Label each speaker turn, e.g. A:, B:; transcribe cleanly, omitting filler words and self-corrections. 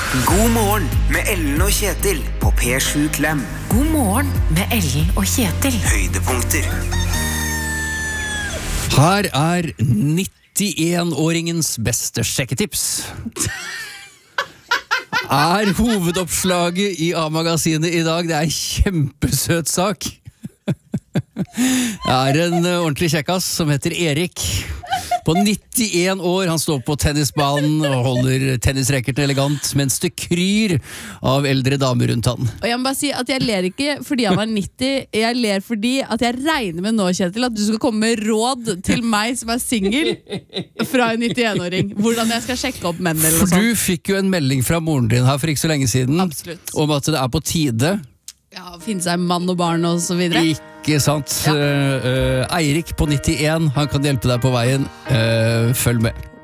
A: God morgen med Ellen og Kjetil på P7 Klem.
B: God morgen med Ellen og Kjetil.
A: Høydepunkter.
C: Her 91-åringens beste sjekketips. Hovedoppslaget i A-magasinet i dag. Det en kjempesøt sak. Det en ordentlig kjekkas som heter Erik. På 91 år, han står på tennisbanen og holder tennisracketen elegant, mens det kryr av eldre damer rundt han.
D: Og jeg må bare si at jeg ler ikke fordi han var 90, jeg ler fordi at jeg regner med nå, Kjetil, at du skal komme med råd til meg som single fra en 91-åring. Hvordan jeg skal sjekke opp menn eller noe sånt.
C: For du fikk jo en melding fra moren din her for ikke så lenge siden.
D: Absolutt.
C: Om at det på tide.
D: Ja, finne seg mann og barn og så videre.
C: Ikke sant. Eirik på 91, han kan hjelpe deg på veien. Følg med.